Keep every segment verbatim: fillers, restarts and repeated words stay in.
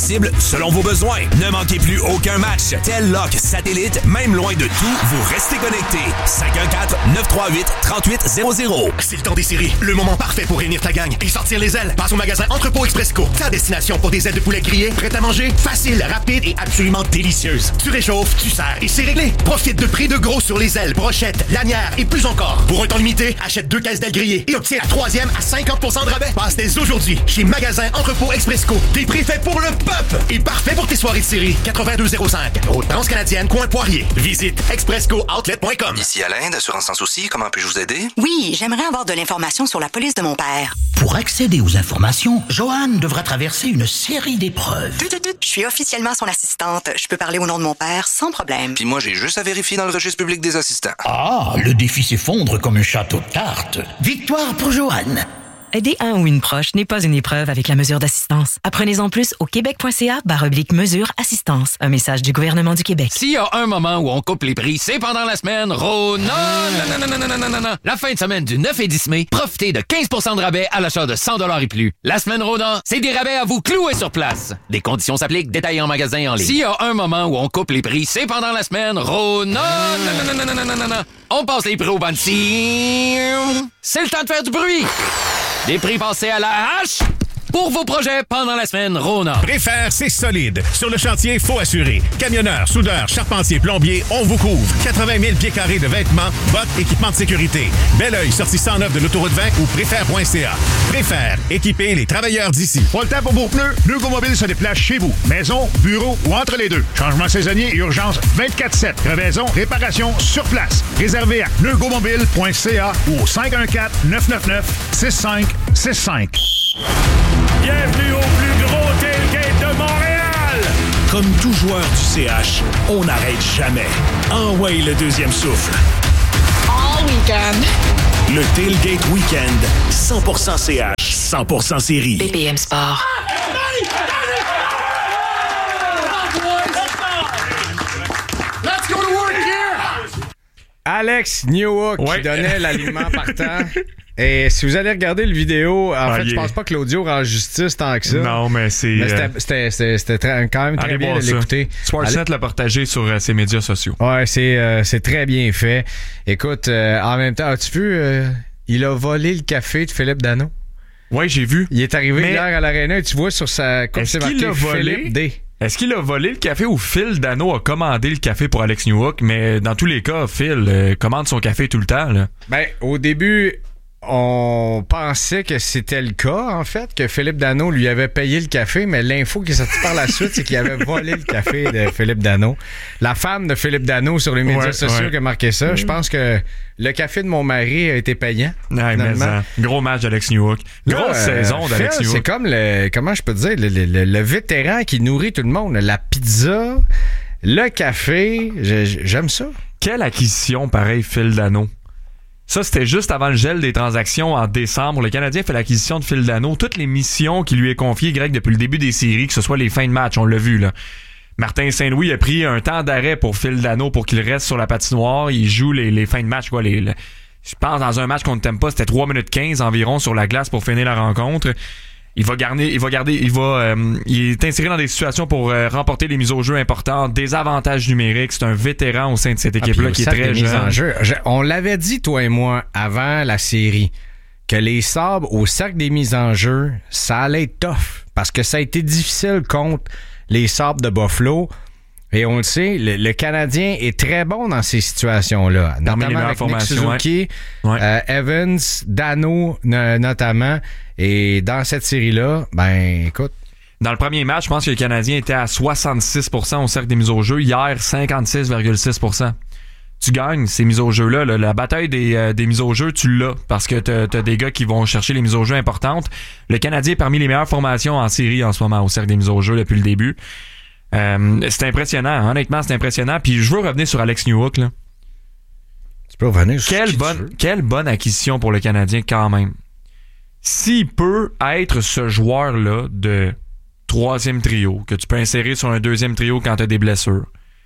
possible selon vos besoins. Ne manquez plus aucun match. Tel-Loc, satellite, même loin de tout, vous restez connectés. cinq un quatre, neuf trois huit, trois huit zéro zéro. C'est le temps des séries. Le moment parfait pour réunir ta gang et sortir les ailes. Passe au magasin Entrepôt Expresco. Ta destination pour des ailes de poulet grillées, prêtes à manger, facile, rapide et absolument délicieuse. Tu réchauffes, tu sers et c'est réglé. Profite de prix de gros sur les ailes, brochettes, lanières et plus encore. Pour un temps limité, achète deux caisses d'ailes grillées et obtiens la troisième à cinquante pour cent de rabais. Passe dès aujourd'hui chez Magasin Entrepôt Expresco. Des prix faits pour le peuple et parfait pour tes soirées de série. quatre-vingt-deux zéro cinq, route transcanadienne, coin Poirier. Visite expresco outlet point com. Ici Alain d'Assurance Sans Souci, comment puis-je vous aider? Oui, j'aimerais avoir de l'information sur la police de mon père. Pour accéder aux informations, Joanne devra traverser une série d'épreuves. Je suis officiellement son assistante. Je peux parler au nom de mon père sans problème. Puis moi, j'ai juste à vérifier dans le registre public des assistants. Ah, le défi s'effondre comme un château de cartes. Victoire pour Joanne. Aider un ou une proche n'est pas une épreuve avec la mesure d'assistance. Apprenez-en plus au québec.ca barre oblique mesure assistance. Un message du gouvernement du Québec. S'il y a un moment où on coupe les prix, c'est pendant la semaine Rona. Non, non, non, non, non, non, non. La fin de semaine du neuf et dix mai, profitez de quinze pour cent de rabais à l'achat de cent dollars et plus. La semaine Rona, c'est des rabais à vous clouer sur place. Des conditions s'appliquent, détaillés en magasin et en ligne. S'il y a un moment où on coupe les prix, c'est pendant la semaine Rona. Non, non, non, non, non, non, non, non. On passe les prix au banci. C'est le temps de faire du bruit. Des prix passés à la hache pour vos projets pendant la semaine Rona. Préfère, c'est solide. Sur le chantier, faut assurer. Camionneurs, soudeurs, charpentiers, plombiers, on vous couvre. quatre-vingt mille pieds carrés de vêtements, bottes, équipements de sécurité. Bel oeil, sortie cent neuf de l'autoroute vingt ou préfère point c a. Préfère, équiper les travailleurs d'ici. Pas le temps pour vos pneus? Neugo Mobile se déplace chez vous. Maison, bureau ou entre les deux. Changement saisonnier et urgence vingt-quatre sept. Crevaison, réparation sur place. Réservé à neugomobile point c a ou au cinq un quatre, neuf neuf neuf, six cinq six cinq. Bienvenue au plus gros tailgate de Montréal! Comme tout joueur du C H, on n'arrête jamais. Envoyez le deuxième souffle. All weekend. Le Tailgate Weekend, cent pour cent C H, cent pour cent série. B P M Sport. Let's go to work here! Alex Newhook ouais. qui donnait l'alignement partant. Et si vous allez regarder le vidéo, en ah, fait, je pense pas que l'audio rend justice tant que ça. Non, mais c'est... Mais c'était, c'était, c'était, c'était très, quand même très allez bien de l'écouter. Sportsnet l'a partagé sur euh, ses médias sociaux. Ouais, c'est, euh, c'est très bien fait. Écoute, euh, en même temps, as-tu vu, euh, il a volé le café de Philippe Danault. Ouais, j'ai vu. Il est arrivé mais... hier à l'Arena et tu vois sur sa coupe, c'est marqué Philippe D. Est-ce qu'il a volé le café ou Phil Danault a commandé le café pour Alex Newhook? Mais dans tous les cas, Phil euh, commande son café tout le temps, là. Ben, au début... On pensait que c'était le cas, en fait, que Philippe Danault lui avait payé le café, mais l'info qui est sortie par la suite, c'est qu'il avait volé le café de Philippe Danault. La femme de Philippe Danault sur les médias ouais, sociaux ouais. qui a marqué ça, mmh. je pense que le café de mon mari a été payant. Ouais, mais ça, gros match d'Alex Newhook. Grosse euh, saison d'Alex Phil, Newhook. C'est comme le, comment je peux te dire, le, le, le vétéran qui nourrit tout le monde. La pizza, le café, j'aime ça. Quelle acquisition, pareil, Phil Danault. Ça, c'était juste avant le gel des transactions en décembre. Le Canadien fait l'acquisition de Phil Danault. Toutes les missions qui lui est confiées, Greg, depuis le début des séries, que ce soit les fins de match, on l'a vu, là. Martin Saint-Louis a pris un temps d'arrêt pour Phil Danault pour qu'il reste sur la patinoire. Il joue les, les fins de match, quoi. Les, les, je pense, dans un match qu'on ne t'aime pas, c'était trois minutes quinze environ sur la glace pour finir la rencontre. Il va garder, il va garder, il va, euh, il est inséré dans des situations pour euh, remporter les mises au jeu importantes, des avantages numériques. C'est un vétéran au sein de cette équipe-là ah, qui est très jeune. En jeu. Je, on l'avait dit, toi et moi, avant la série, que les Sabres au cercle des mises en jeu, ça allait être tough parce que ça a été difficile contre les Sabres de Buffalo. Et on le sait, le, le Canadien est très bon dans ces situations-là, notamment avec Nick Suzuki, ouais. Ouais. Euh, Evans, Danault n- notamment. Et dans cette série-là, ben écoute... Dans le premier match, je pense que le Canadien était à soixante-six pour cent au cercle des mises au jeu. Hier, cinquante-six virgule six pour cent. Tu gagnes ces mises au jeu-là. Là. La bataille des, euh, des mises au jeu, tu l'as parce que t'as, t'as des gars qui vont chercher les mises au jeu importantes. Le Canadien est parmi les meilleures formations en série en ce moment au cercle des mises au jeu depuis le début. Euh, c'est impressionnant, honnêtement, c'est impressionnant. Puis je veux revenir sur Alex Newhook, là. Tu peux revenir sur quelle bonne, quelle bonne acquisition pour le Canadien quand même. S'il peut être ce joueur-là de troisième trio, que tu peux insérer sur un deuxième trio quand tu as des blessures,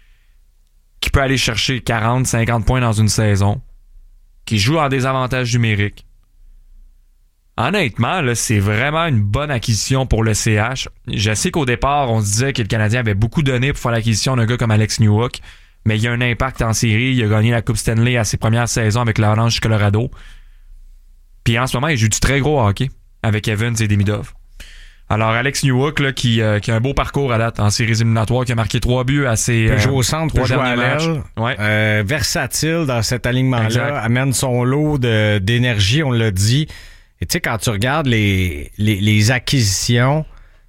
qui peut aller chercher quarante, cinquante points dans une saison, qui joue en désavantage numérique, Honnêtement, là, c'est vraiment une bonne acquisition pour le C H. Je sais qu'au départ, on se disait que le Canadien avait beaucoup donné pour faire l'acquisition d'un gars comme Alex Newhook, mais il y a un impact en série. Il a gagné la Coupe Stanley à ses premières saisons avec l'Avalanche Colorado. Puis en ce moment, il joue du très gros hockey avec Evans et Demidov. Alors, Alex Newhook, là, qui, euh, qui a un beau parcours à date en séries éliminatoires, qui a marqué trois buts à ses peut euh, jouer au centre, peut jouer à l'aile. Ouais. Euh, versatile dans cet alignement-là. Exact. Amène son lot de, d'énergie, on l'a dit. Et tu sais, quand tu regardes les, les, les acquisitions,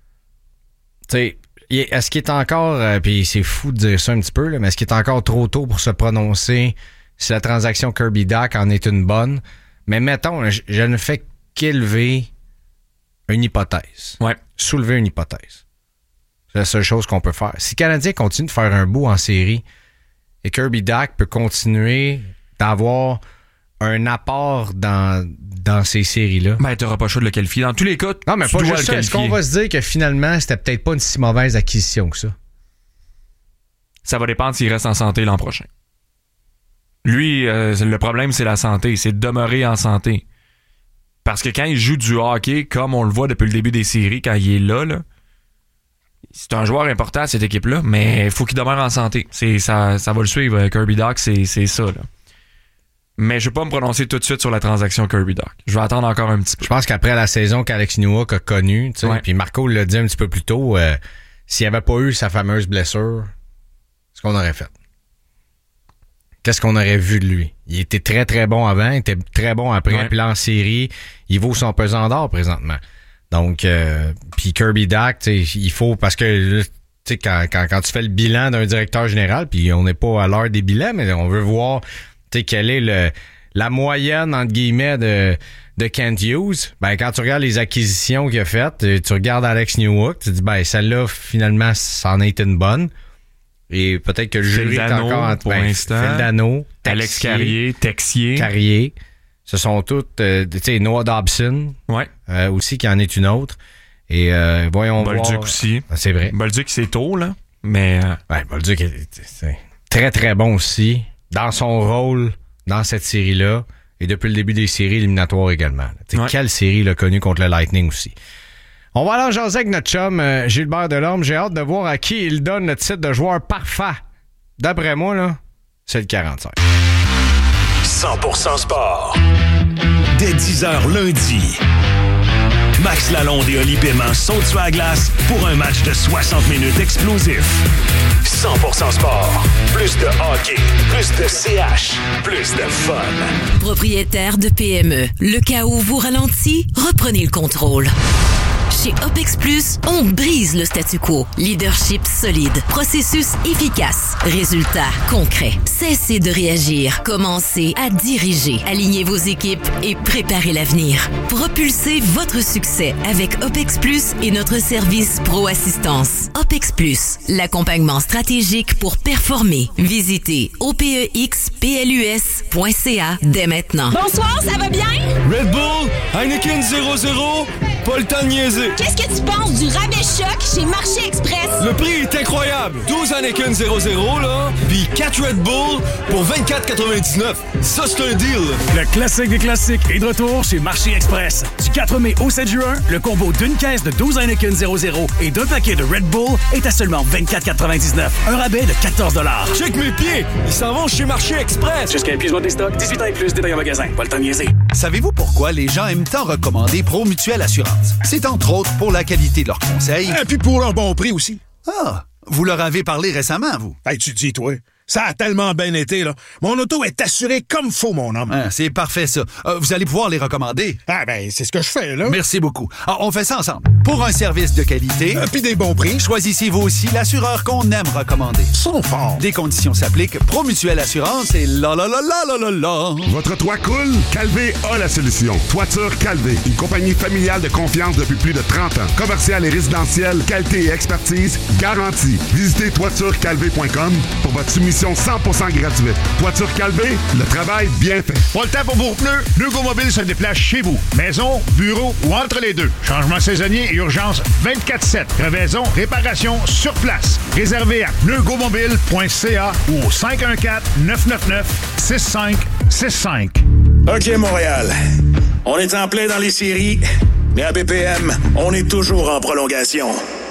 tu sais, est-ce qu'il est encore, euh, puis c'est fou de dire ça un petit peu, là, mais est-ce qu'il est encore trop tôt pour se prononcer si la transaction Kirby Dach en est une bonne? Mais mettons, je, je ne fais qu'élever une hypothèse. Ouais. Soulever une hypothèse. C'est la seule chose qu'on peut faire. Si le Canadien continue de faire un bout en série et Kirby Dach peut continuer d'avoir un apport dans, dans ces séries-là. Ben, t'auras pas le choix de le qualifier. Dans tous les cas, non, mais tu pas dois juste le ça. Est-ce qualifier. qu'on va se dire que finalement, c'était peut-être pas une si mauvaise acquisition que ça? Ça va dépendre s'il reste en santé l'an prochain. Lui, euh, le problème, c'est la santé. C'est de demeurer en santé. Parce que quand il joue du hockey, comme on le voit depuis le début des séries, quand il est là, là c'est un joueur important à cette équipe-là, mais il faut qu'il demeure en santé. C'est, ça, ça va le suivre. Kirby Dach, c'est, c'est ça, là. Mais je ne vais pas me prononcer tout de suite sur la transaction Kirby Dach. Je vais attendre encore un petit peu. Je pense qu'après la saison qu'Alex Newhook a connue, tu sais, ouais. Puis Marco l'a dit un petit peu plus tôt, euh, s'il n'y avait pas eu sa fameuse blessure, ce qu'on aurait fait? Qu'est-ce qu'on aurait vu de lui? Il était très, très bon avant, il était très bon après, ouais. Puis là, en série, il vaut son pesant d'or présentement. Donc, euh, puis Kirby Dach, tu sais, il faut, parce que, tu sais, quand, quand, quand tu fais le bilan d'un directeur général, puis on n'est pas à l'heure des bilans, mais on veut voir, tu sais, quelle est le, la moyenne, entre guillemets, de, de Kent Hughes. Ben, quand tu regardes les acquisitions qu'il a faites, tu regardes Alex Newhook, tu te dis, ben, celle-là, finalement, ça en a été une bonne. Et peut-être que le jury est encore en pour ben, l'instant. Feldano, Alex Carrier, Texier. Carrier. Ce sont toutes, euh, tu sais, Noah Dobson. Ouais. Euh, aussi, qui en est une autre. Et euh, voyons Bolduc voir. aussi. Ah, c'est vrai. Bolduc, c'est tôt, là. Mais. Euh... Ouais, Bolduc est, c'est très, très bon aussi. Dans son rôle, dans cette série-là. Et depuis le début des séries éliminatoires également. Ouais. Quelle série il a connue contre le Lightning aussi. On va aller en jaser avec notre chum euh, Gilbert Delorme. J'ai hâte de voir à qui il donne le titre de joueur parfait. D'après moi, là, c'est le quarante-cinq. cent pour cent sport. Dès dix heures lundi, Max Lalonde et Oli Paiement sautent sur la glace pour un match de soixante minutes explosif. cent pour cent sport. Plus de hockey, plus de C H, plus de fun. Propriétaire de P M E, le chaos vous ralentit, reprenez le contrôle. Chez OPEX Plus, on brise le statu quo. Leadership solide, processus efficace, résultats concrets. Cessez de réagir, commencez à diriger. Alignez vos équipes et préparez l'avenir. Propulsez votre succès avec OPEX Plus et notre service Pro Assistance. OPEX Plus, l'accompagnement stratégique pour performer. Visitez O P E X P L U S point C A dès maintenant. Bonsoir, ça va bien? Red Bull, Heineken zéro zéro, pas le temps de niaiser. Qu'est-ce que tu penses du rabais choc chez Marché Express? Le prix est incroyable. douze Heineken zéro zéro, là, puis quatre Red Bull pour vingt-quatre quatre-vingt-dix-neuf. Ça, c'est un deal. Le classique des classiques est de retour chez Marché Express. Du quatre mai au sept juin, le combo d'une caisse de douze Heineken zéro zéro et d'un paquet de Red Bull est à seulement vingt-quatre quatre-vingt-dix-neuf. Un rabais de quatorze dollars. Check mes pieds. Ils s'en vont chez Marché Express. Jusqu'à épuisement des stocks, dix-huit ans et plus, détail en magasin. Pas le temps de niaiser. Savez-vous pourquoi les gens aiment tant recommander Pro Mutuelle Assurance? C'est entre autres pour la qualité de leurs conseils. Et puis pour leur bon prix aussi. Ah, vous leur avez parlé récemment, vous? Hey, tu dis, toi, ça a tellement bien été, là. Mon auto est assurée comme faut, mon homme. Ah, c'est parfait, ça. Euh, vous allez pouvoir les recommader. Ah, ben, c'est ce que je fais, là. Merci beaucoup. Alors, on fait ça ensemble. Pour un service de qualité... Euh, puis des bons prix. Choisissez vous aussi l'assureur qu'on aime recommander. Sont forts. Des conditions s'appliquent. Pro Mutuelle Assurance et la la la la la la la. Votre toit coule? Calvé a la solution. Toiture Calvé, une compagnie familiale de confiance depuis plus de trente ans. Commercial et résidentiel, qualité et expertise garantie. Visitez toiture calvé point com pour votre soumission cent pour cent gratuite. Toiture Calvé, le travail bien fait. Pas le temps pour vos pneus? Neugo Mobile se déplace chez vous. Maison, bureau ou entre les deux. Changement saisonnier et urgence vingt-quatre sept. Crevaison, réparation sur place. Réservé à neugomobile point c a ou au cinq un quatre, neuf neuf neuf, six cinq six cinq. OK, Montréal. On est en plein dans les séries, mais à B P M, on est toujours en prolongation.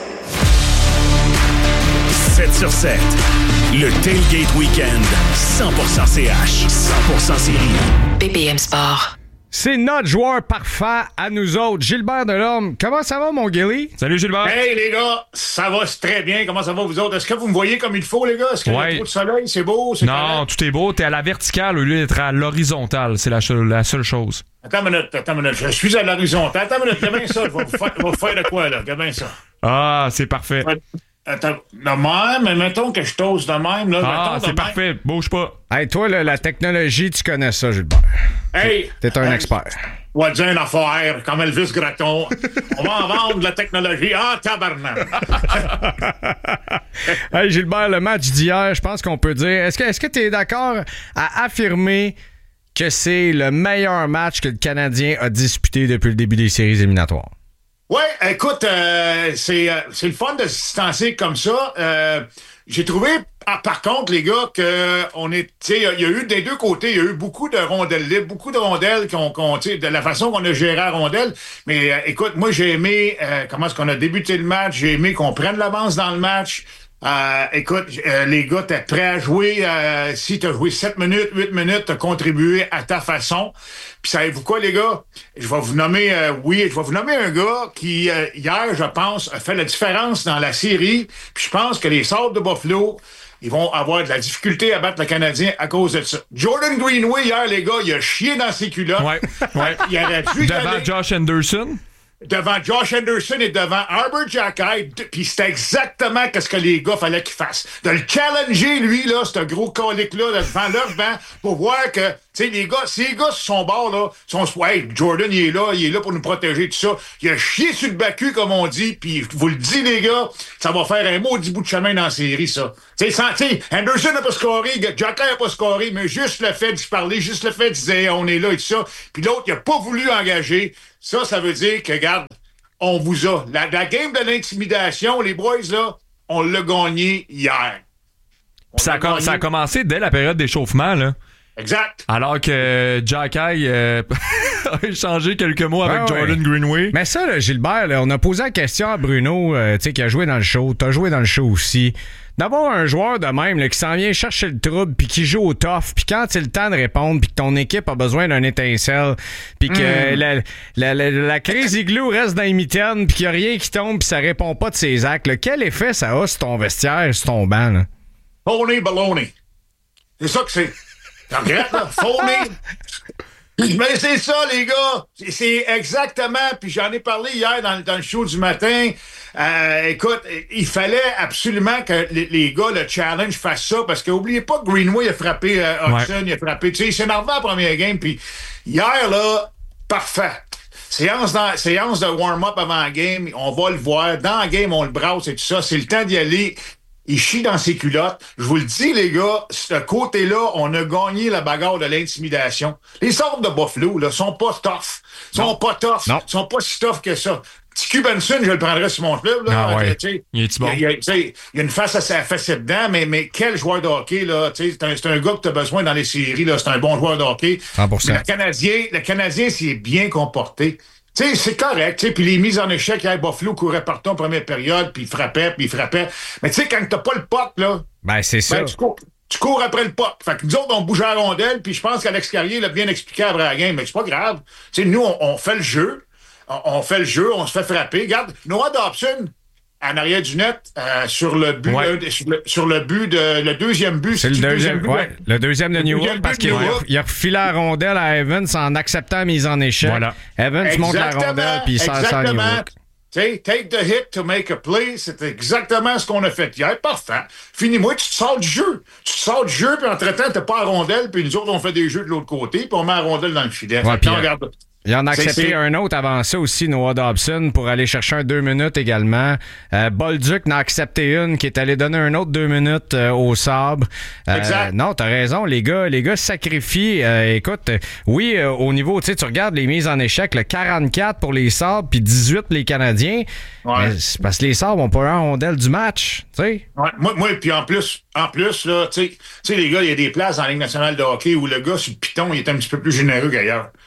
sept sur sept. Le Tailgate Weekend. cent pour cent C H. cent pour cent série. B P M Sport. C'est notre joueur parfait à nous autres, Gilbert Delorme. Comment ça va, mon Gilly? Salut, Gilbert. Hey, les gars, ça va très bien. Comment ça va, vous autres? Est-ce que vous me voyez comme il faut, les gars? Est-ce qu'il y a Ouais. trop de soleil? C'est beau? C'est Non, correct? tout est beau. T'es à la verticale au lieu d'être à l'horizontale. C'est la, seule- la seule chose. Attends une minute, attends une minute. Je suis à l'horizontale. Attends une minute, regarde bien ça. Je vais vous faire, je vais vous faire de quoi, là? Regarde bien ça. Ah, c'est parfait. Attends, de même, mais mettons que je t'ose de même, là. Ah, mettons de c'est même. parfait. Bouge pas. Hey, toi, là, la technologie, tu connais ça, Gilbert. Hey! T'es un hey, expert. On va dire une affaire, comme Elvis Gratton. On va en vendre de la technologie. Ah, tabarnak! Hey, Gilbert, le match d'hier, je pense qu'on peut dire... Est-ce que est-ce que tu es d'accord à affirmer que c'est le meilleur match que le Canadien a disputé depuis le début des séries éliminatoires? Ouais, écoute, euh, c'est, euh, c'est le fun de se distancer comme ça. Euh, j'ai trouvé, ah, par contre, les gars, que on est, tu sais, il y a eu des deux côtés, il y a eu beaucoup de rondelles libres, beaucoup de rondelles qu'on, qu'on tu sais, de la façon qu'on a géré la rondelle. Mais euh, écoute, moi, j'ai aimé euh, comment est-ce qu'on a débuté le match. J'ai aimé qu'on prenne l'avance dans le match. Euh, écoute, euh, les gars, t'es prêt à jouer. Euh, si t'as joué sept minutes, huit minutes, t'as contribué à ta façon. Puis savez-vous quoi, les gars? Je vais vous nommer, euh, oui, je vais vous nommer un gars qui, euh, hier, je pense, a fait la différence dans la série. Puis je pense que les Sabres de Buffalo, ils vont avoir de la difficulté à battre le Canadien à cause de ça. Jordan Greenway, hier, les gars, il a chié dans ses culottes. Ouais, ouais. Il aurait dû Devant aller- Josh Anderson. devant Josh Anderson et devant Arbor Xhekaj, puis c'était exactement ce que les gars fallait qu'ils fassent. De le challenger, lui, là, ce gros colique-là, devant leur banc, pour voir que, tu sais, les gars, si les gars sur son bord, là, sont, hey, Jordan, il est là, il est là pour nous protéger, tout ça. Il a chié sur le bacu, comme on dit, puis je vous le dis, les gars, ça va faire un maudit bout de chemin dans la série, ça. Tu sais, Anderson n'a pas scoré, Xhekaj n'a pas scoré, mais juste le fait d'y parler, juste le fait de dire, hey, on est là et tout ça, puis l'autre, il a pas voulu engager. Ça, ça veut dire que, regarde, on vous a. La, la game de l'intimidation, les boys, là, on l'a gagné hier. On Puis ça, a l'a com- gagné. ça a commencé dès la période d'échauffement, là. Exact. Alors que Xhekaj euh, a échangé quelques mots avec Ah ouais. Jordan Greenway. Mais ça, là, Gilbert, là, on a posé la question à Bruno, euh, tu sais, qui a joué dans le show. T'as joué dans le show aussi. D'avoir un joueur de même là, qui s'en vient chercher le trouble, puis qui joue au tough, puis quand c'est le temps de répondre, puis que ton équipe a besoin d'un étincelle, puis que Mm. la, la, la, la crazy glue reste dans les mitaines, puis qu'il n'y a rien qui tombe, puis ça répond pas de ses actes, là, quel effet ça a sur ton vestiaire, sur ton banc? Là? Phony baloney. C'est ça que c'est. T'en regrettes, là? Phony. Mais c'est ça, les gars. C'est- C'est exactement. Puis j'en ai parlé hier dans, dans le show du matin. Euh, écoute, il fallait absolument que les, les gars, le challenge, fassent ça. Parce que oubliez pas que Greenway a frappé euh, Hudson, Ouais. il a frappé. Tu sais, il s'est énervé à la première game. Puis hier, là, parfait. Séance, dans, séance de warm-up avant la game. On va le voir. Dans la game, on le brasse et tout ça. C'est le temps d'y aller. Il chie dans ses culottes. Je vous le dis, les gars, ce côté-là, on a gagné la bagarre de l'intimidation. Les Sabres de Buffalo, là, sont pas tough. Sont pas tough. Sont pas si tough que ça. Petit Q Benson, je le prendrais sur mon club, là. Ah ouais. Tu sais, Il est-tu bon? Il y a, tu sais, il y a une face à sa fessée dedans, mais, mais quel joueur de hockey, là. Tu sais, c'est un, c'est un gars que tu as besoin dans les séries, là. C'est un bon joueur de hockey. cent pour cent. Mais le Canadien, le Canadien s'est bien comporté. Tu sais, c'est correct, tu sais, puis les mises en échec, hier, Buffalo courait partout en première période, puis il frappait, puis il frappait. Mais tu sais, quand t'as pas le puck, là, Ben, c'est ça. ben, tu, cours, tu cours après le puck. Fait que nous autres, on bouge à la rondelle, puis je pense qu'Alex Carrier l'a bien expliqué après la game, mais c'est pas grave. Tu sais, nous, on, on fait le jeu, on, on fait le jeu, on se fait frapper. Regarde, Noah Dobson, en arrière du net, euh, sur le but, Ouais. euh, sur, le, sur le but de, le deuxième but. C'est le c'est-tu deuxième, but, ouais, le deuxième de Le New deuxième York parce but de qu'il New a, York. il a refilé la rondelle à Evans en acceptant la mise en échec. Voilà. Evans monte la Exactement, rondelle puis il sert ça à New exactement. York. Tu sais, take the hit to make a play, c'est exactement ce qu'on a fait hier. Parfait. Finis-moi, tu te sors du jeu. Tu te sors du jeu, puis entre-temps, t'as pas la rondelle, puis nous autres, on fait des jeux de l'autre côté, puis on met la rondelle dans le filet. Ouais, Fait que puis, là, euh, regarde. Il en a C'est- accepté c'est- un autre avant ça aussi, Noah Dobson, pour aller chercher un deux minutes également. Euh, Bolduc en a accepté une qui est allé donner un autre deux minutes euh, au Sabre. Euh, Exact. Non, t'as raison, les gars, les gars se sacrifient. Euh, écoute, euh, oui, euh, au niveau, tu sais, tu regardes les mises en échec, le quarante-quatre pour les Sabres, puis dix-huit pour les Canadiens. Ouais. Mais c'est parce que les Sabres ont pas eu un rondelle du match, tu sais. Ouais, moi, moi, puis en plus, en plus, là, tu sais, tu sais, les gars, il y a des places dans la Ligue nationale de hockey où le gars sur le piton, il est un petit peu plus généreux qu'ailleurs.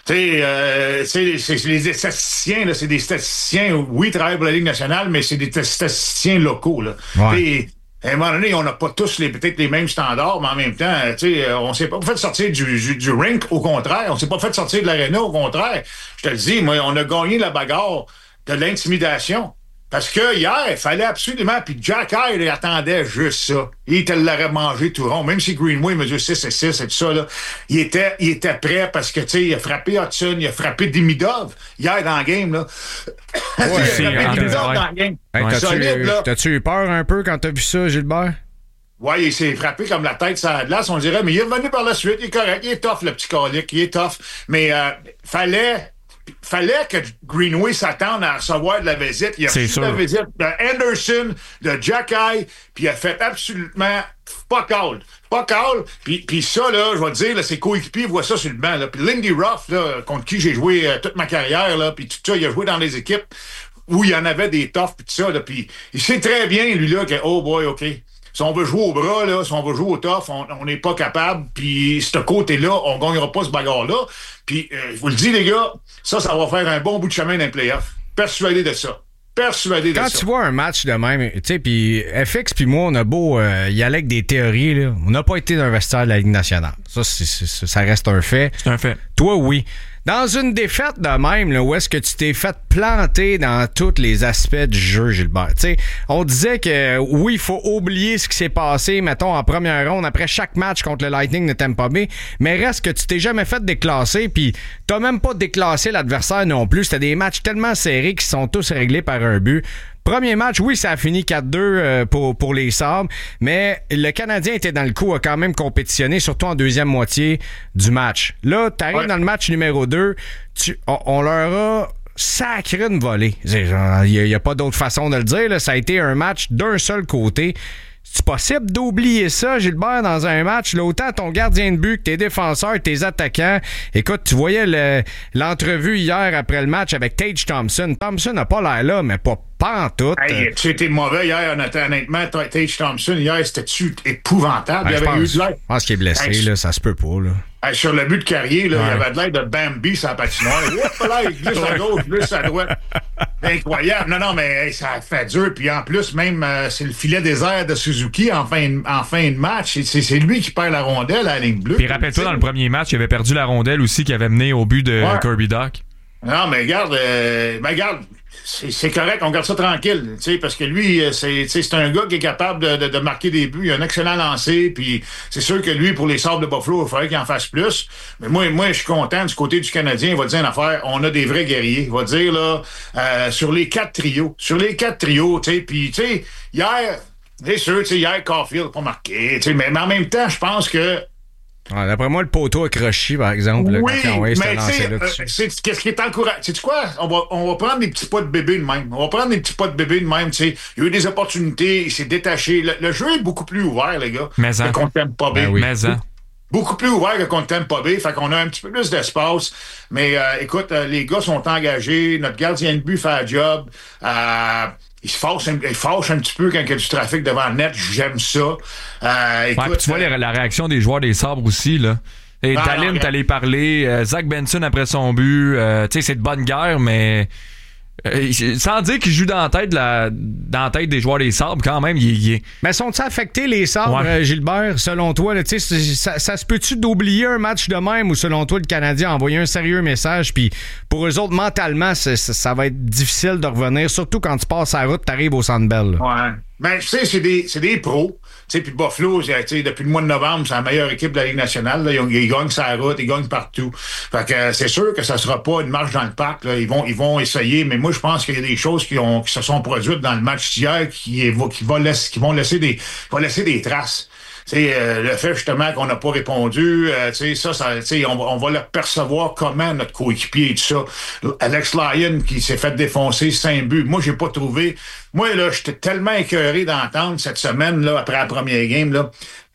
sais, euh, c'est, c'est les statisticiens, là, c'est des statisticiens, oui, ils travaillent pour la Ligue nationale, mais c'est des statisticiens locaux, là. Ouais. À un moment donné, on n'a pas tous les, peut-être les mêmes standards, mais en même temps, tu sais, on s'est pas fait sortir du, du, du rink, au contraire. On s'est pas fait sortir de l'aréna, au contraire. Je te le dis, moi, on a gagné la bagarre de l'intimidation. Parce que hier, il fallait absolument, puis Jack Hyde, il attendait juste ça. Il te l'aurait mangé tout rond. Même si Greenway mesure six et six et tout ça, là, il était, il était prêt parce que, tu sais, il a frappé Hudson, il a frappé Demidov hier dans le game, là. Ouais, il a frappé Demidov dans le game. Hey, ouais. t'as-tu, Solide, là. T'as-tu eu peur un peu quand t'as vu ça, Gilbert? Ouais, il s'est frappé comme la tête sur la glace, on dirait, mais il est revenu par la suite, il est correct, il est tough, le petit colique, il est tough. Mais, euh, fallait... fallait que Greenway s'attende à recevoir de la visite. Il a reçu de la visite de Anderson, de Jack Hyde, puis il a fait absolument fuck all. Fuck all. Puis, puis ça, là, je vais te dire, là, ses coéquipiers voient ça sur le banc. Là. Puis Lindy Ruff, là, contre qui j'ai joué euh, toute ma carrière, là, puis tout ça, il a joué dans les équipes où il y en avait des toughs, puis tout ça. Là, puis il sait très bien, lui, là, que, oh boy, OK. Si on veut jouer au bras, là, si on veut jouer au tough, on n'est pas capable. Puis, ce côté-là, on gagnera pas ce bagarre-là. Puis, euh, je vous le dis, les gars, ça, ça va faire un bon bout de chemin dans les playoffs. Persuadé de ça. Persuadé de Quand ça. Quand tu vois un match de même, tu sais, puis F X puis moi, on a beau euh, y aller avec des théories, là, on n'a pas été dans le vestiaire de la Ligue nationale. Ça, c'est, c'est, ça reste un fait. C'est un fait. Toi, oui. Dans une défaite de même, là, où est-ce que tu t'es fait planter dans tous les aspects du jeu, Gilbert? T'sais, on disait que oui, il faut oublier ce qui s'est passé, mettons, en première ronde, après chaque match contre le Lightning de Tampa Bay, mais reste que tu t'es jamais fait déclasser, puis t'as même pas déclassé l'adversaire non plus. C'était des matchs tellement serrés qui sont tous réglés par un but. Premier match, oui, ça a fini quatre deux euh, pour, pour les Sabres, mais le Canadien était dans le coup, a quand même compétitionné, surtout en deuxième moitié du match. Là, t'arrives ouais. dans le match numéro deux, tu, on, on leur a sacré une volée. Il n'y a, a pas d'autre façon de le dire. Là. Ça a été un match d'un seul côté. C'est possible d'oublier ça, Gilbert, dans un match? Là, autant ton gardien de but que tes défenseurs, tes attaquants. Écoute, tu voyais le, l'entrevue hier après le match avec Tage Thompson. Thompson n'a pas l'air là, mais pas pantoute. Hey, tu étais mauvais hier, honnêtement. Tage Thompson, hier, c'était-tu épouvantable? Ouais, il avait pense, eu de l'air. Je pense qu'il est blessé, hey, là, ça se peut pas. Là. Hey, sur le but de Carrier, là, ouais. il avait de l'air de Bambi sur la patinoire. Oups, là, il glisse à gauche, glisse à droite. Incroyable. Non, non, mais hey, ça a fait dur. Puis en plus, même, euh, c'est le filet désert de Suzuki en fin, en fin de match. C'est, c'est lui qui perd la rondelle à la ligne bleue. Puis rappelle-toi, dans le premier match, il avait perdu la rondelle aussi qui avait mené au but de ouais. Kirby Dach. Non, mais regarde, euh, ben, regarde. C'est, c'est correct, on garde ça tranquille, tu sais, parce que lui, c'est, c'est un gars qui est capable de, de, de marquer des buts, il a un excellent lancer, puis c'est sûr que lui, pour les Sabres de Buffalo, il faudrait qu'il en fasse plus. Mais moi, moi, je suis content du côté du Canadien. Il va dire une affaire, on a des vrais guerriers. Il va dire là, euh, sur les quatre trios, sur les quatre trios, tu sais, puis tu sais, hier, c'est sûr, tu sais, hier Caulfield n'a pas marqué, tu sais, mais, mais en même temps, je pense que Ouais, d'après moi, le poteau a croché, par exemple. Oui, là, quand mais tu sais, euh, qu'est-ce qui est encourageant? Sais-tu quoi? On va, on va prendre des petits pas de bébé de même. On va prendre des petits pas de bébé de même, tu sais. Il y a eu des opportunités, il s'est détaché. Le, le jeu est beaucoup plus ouvert, les gars, mais que contre Tampa Bay. Ben oui. Mais en. Beaucoup plus ouvert que contre Tampa Bay, fait qu'on a un petit peu plus d'espace. Mais euh, écoute, euh, les gars sont engagés, notre gardien de but fait un job. Euh, Il se fâche, il fâche un petit peu quand il y a du trafic devant le net. J'aime ça. Euh, écoute, ouais, tu vois euh, la réaction des joueurs des Sabres aussi, là. Et ah, Dallin, t'allais parler. Euh, Zach Benson après son but. Euh, tu sais, c'est de bonne guerre, mais euh, sans dire qu'il joue dans la tête, de la, dans la tête des joueurs des Sabres, quand même, il, il est. Mais sont-ils affectés, les Sabres, ouais. Gilbert, selon toi? Là, ça, ça se peut-tu d'oublier un match de même ou selon toi, le Canadien a envoyé un sérieux message? Puis pour eux autres, mentalement, ça, ça va être difficile de revenir, surtout quand tu passes la route, tu arrives au Centre Bell. Là. Ouais. Mais tu sais, c'est des, c'est des pros. Tu sais, puis Buffalo, depuis le mois de novembre, c'est la meilleure équipe de la Ligue nationale. Là. Ils, ils gagnent sa route, ils gagnent partout. Fait que euh, c'est sûr que ça sera pas une marche dans le parc. Là. Ils vont, ils vont essayer, mais moi, je pense qu'il y a des choses qui, ont, qui se sont produites dans le match d'hier qui, qui, va laisser, qui vont laisser des, vont laisser des traces. T'sais, euh, le fait justement qu'on n'a pas répondu, euh, ça, ça on, on va le percevoir comment notre coéquipier et tout ça. Alex Lyon qui s'est fait défoncer cinq buts. Moi, j'ai pas trouvé. Moi, là, j'étais tellement écœuré d'entendre cette semaine, là, après la première game, là.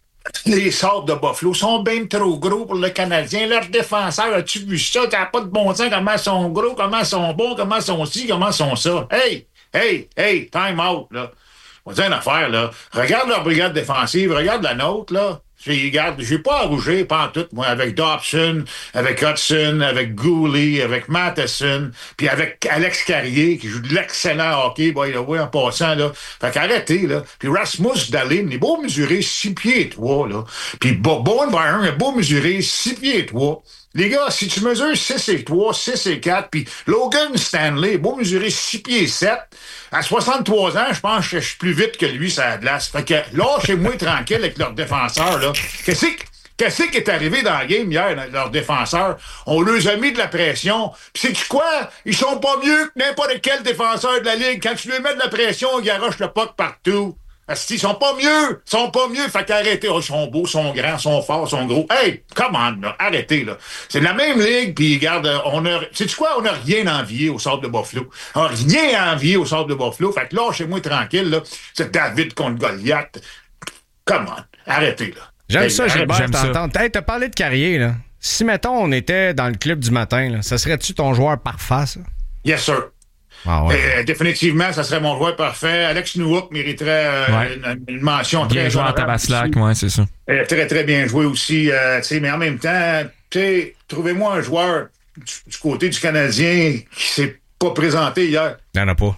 Les Sabres de Buffalo sont bien trop gros pour le Canadien. Leurs défenseurs, as-tu vu ça? T'as pas de bon sens comment ils sont gros, comment ils sont bons, comment ils sont ci, comment ils sont ça. Hey! Hey! Hey! Time out, là. On va dire une affaire, là. Regarde leur brigade défensive, regarde la nôtre, là. Regarde, j'ai pas à rougir, pas en tout, moi, avec Dobson, avec Hudson, avec Gooley, avec Matheson, puis avec Alex Carrier, qui joue de l'excellent hockey, by the way, en passant, là. Fait qu'arrêtez, là. Puis Rasmus Dahlin, il est beau mesurer six pieds trois, là. Puis Bowen Byron, il est beau mesurer six pieds trois. Les gars, si tu mesures six et trois, six et quatre, puis Logan Stanley, beau mesurer six pieds sept, à soixante-trois ans, je pense que je suis plus vite que lui, ça a de glace. Fait que lâchez-moi tranquille avec leurs défenseurs, là. Qu'est-ce que, qu'est-ce qui est arrivé dans la game hier, leurs défenseurs? On leur a mis de la pression. Puis sais-tu quoi? Ils sont pas mieux que n'importe quel défenseur de la Ligue. Quand tu lui mets de la pression, ils garochent le puck partout. Ils sont pas mieux! Ils sont pas mieux! Fait qu'arrêtez! Oh, ils sont beaux, ils sont grands, ils sont forts, ils sont gros. Hey! Come on, là! Arrêtez, là! C'est de la même ligue, puis regarde, on a... Sais-tu quoi? On a rien envié au Sables de Buffalo. On a rien envié au Sables de Buffalo. Fait que là, chez moi, tranquille, là. C'est David contre Goliath. Come on! Arrêtez, là! J'aime hey, ça, Gilbert, j'aime t'entendre. Hey, t'as parlé de Carrier, là. Si, mettons, on était dans le club du matin, là, ça serait-tu ton joueur parfait, ça? Yes, sir. Ah ouais. Euh, définitivement, ça serait mon joueur parfait. Alex Newhook mériterait euh, ouais. une, une mention bien très joué en Tabaslac, ouais, c'est ça. Euh, très, très bien joué aussi. Euh, mais en même temps, trouvez-moi un joueur du, du côté du Canadien qui s'est pas présenté hier. Il n'y en a pas.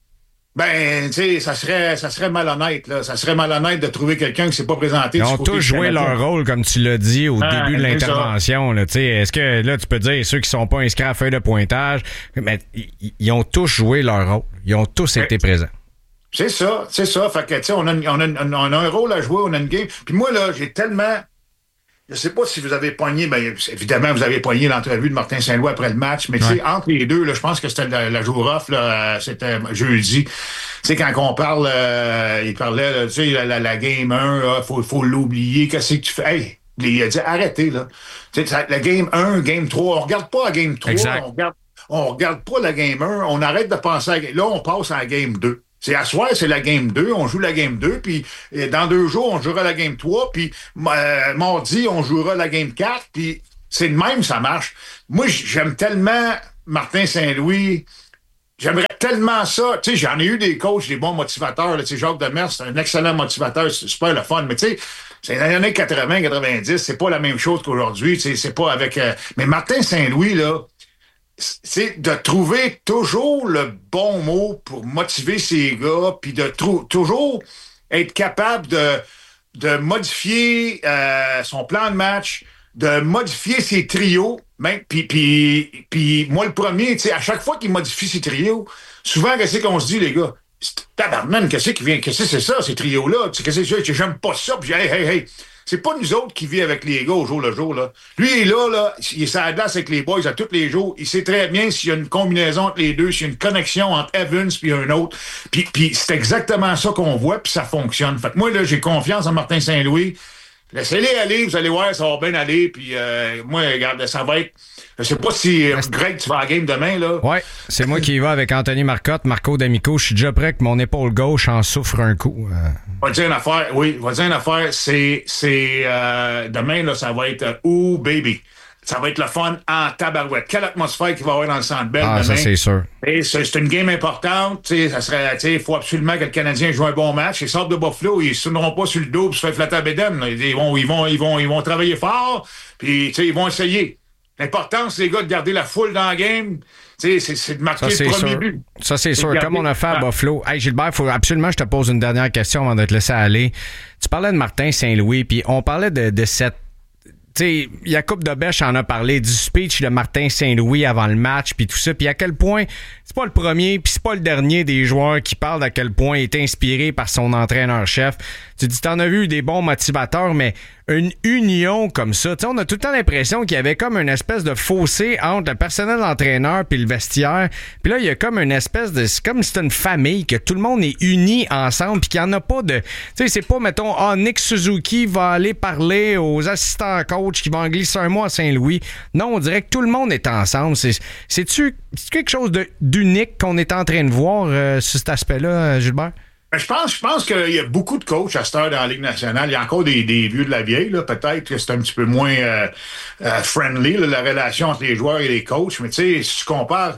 Ben, tu sais, ça serait, ça serait malhonnête, là. Ça serait malhonnête de trouver quelqu'un qui s'est pas présenté. Ils ont tous joué leur rôle, comme tu l'as dit au ah, début de l'intervention. Là, est-ce que là, tu peux dire ceux qui sont pas inscrits à la feuille de pointage, mais ils ont tous joué leur rôle. Ils ont tous ouais. été présents. C'est ça, c'est ça. Fait que, tu sais, on a, on, a, on a un rôle à jouer, on a une game. Puis moi, là, j'ai tellement... Je sais pas si vous avez pogné, ben, évidemment, vous avez pogné l'entrevue de Martin Saint-Louis après le match, mais tu sais, ouais. entre les deux, là, je pense que c'était la, la jour off, là, c'était jeudi. Tu sais, quand on parle, euh, il parlait, tu sais, la, la, la game un, là, faut, faut l'oublier, qu'est-ce que tu fais? Hey, il a dit, arrêtez, là. Tu sais, la game un, game trois, on regarde pas la game trois, exact. on regarde, on regarde pas la game un, on arrête de penser à la game, là, on passe à la game deux. C'est à soir, c'est la game deux, on joue la game deux, puis dans deux jours, on jouera la game trois, puis euh, mardi, on jouera la game quatre, puis c'est de même, ça marche. Moi, j'aime tellement Martin Saint-Louis, j'aimerais tellement ça. Tu sais, j'en ai eu des coachs, des bons motivateurs, tu sais, Jacques Demers, c'est un excellent motivateur, c'est super le fun, mais tu sais, c'est dans les années quatre-vingts quatre-vingt-dix, c'est pas la même chose qu'aujourd'hui, tu sais, c'est pas avec... Euh... Mais Martin Saint-Louis, là, c'est de trouver toujours le bon mot pour motiver ces gars, puis de trou- toujours être capable de, de modifier euh, son plan de match, de modifier ses trios, même, puis, puis, puis moi le premier, tu sais, à chaque fois qu'il modifie ses trios, souvent, qu'est-ce qu'on se dit, les gars? Tabarnak, qu'est-ce qui vient? Qu'est-ce que c'est ça, ces trios-là? Qu'est-ce que c'est? J'aime pas ça, puis hey, hey, hey. C'est pas nous autres qui vivons avec les gars au jour le jour, là. Lui, il est là, là, il est sur la glace avec les boys à tous les jours. Il sait très bien s'il y a une combinaison entre les deux, s'il y a une connexion entre Evans puis un autre. Puis, puis c'est exactement ça qu'on voit, puis ça fonctionne. Fait que moi, là, j'ai confiance en Martin Saint-Louis. Laissez-les aller, vous allez voir, ça va bien aller. Puis euh, moi, regarde, ça va être... Je sais pas si, euh, Greg, tu vas à la game demain, là. Ouais, c'est moi qui y va avec Anthony Marcotte, Marco D'Amico. Je suis déjà prêt que mon épaule gauche en souffre un coup. Euh... On va dire une affaire, oui, on va dire une affaire, c'est, c'est, euh, demain, là, ça va être, euh, oh, baby. Ça va être le fun en tabarouette. Quelle atmosphère qu'il va y avoir dans le Centre Bell ah, demain. Ça, c'est sûr. Et c'est, c'est une game importante. Tu sais, ça serait, tu sais, il faut absolument que le Canadien joue un bon match. Les Sables de Buffalo, ils ne se tourneront pas sur le dos pour se faire flatter à bédaine. Ils vont, ils vont, ils vont, ils vont travailler fort. Puis, tu sais, ils vont essayer. L'important, c'est les gars de garder la foule dans la game. C'est, c'est de marquer ça, le premier sûr. but. Ça, c'est, c'est sûr. Garder... Comme on a fait à Buffalo. Hey, Gilbert, il faut absolument que je te pose une dernière question avant de te laisser aller. Tu parlais de Martin Saint-Louis, puis on parlait de, de cette... Tu sais, Jacob Debèche en a parlé du speech de Martin Saint-Louis avant le match, puis tout ça. Puis à quel point... C'est pas le premier, puis c'est pas le dernier des joueurs qui parlent d'à quel point il est inspiré par son entraîneur-chef. Tu dis, t'en as vu des bons motivateurs, mais une union comme ça, tu sais, on a tout le temps l'impression qu'il y avait comme une espèce de fossé entre le personnel d'entraîneur puis le vestiaire. Puis là, il y a comme une espèce de... C'est comme si c'était une famille, que tout le monde est uni ensemble, puis qu'il n'y en a pas de... Tu sais, c'est pas, mettons, ah, Nick Suzuki va aller parler aux assistants coach qui vont en glisser un mois à Saint-Louis. Non, on dirait que tout le monde est ensemble. C'est, c'est-tu, c'est-tu quelque chose de, d'unique qu'on est en train de voir euh, sur cet aspect-là, Gilbert? Je pense, je pense qu'il y a beaucoup de coachs à cette heure dans la Ligue nationale. Il y a encore des, des vieux de la vieille, là. Peut-être que c'est un petit peu moins euh, euh, friendly, là, la relation entre les joueurs et les coachs. Mais tu sais, si tu compares